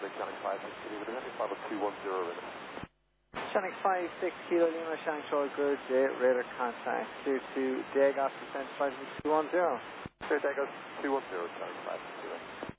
Big Shannon 5, 6 Kilo, with a heavy 5210 in it. Shannon 5, 6 Kilo Lima, Shannon Troy, good, radar contact, clear to Diego, descent 5210. Clear Diego, 210, Shannon 5, 6 Kilo.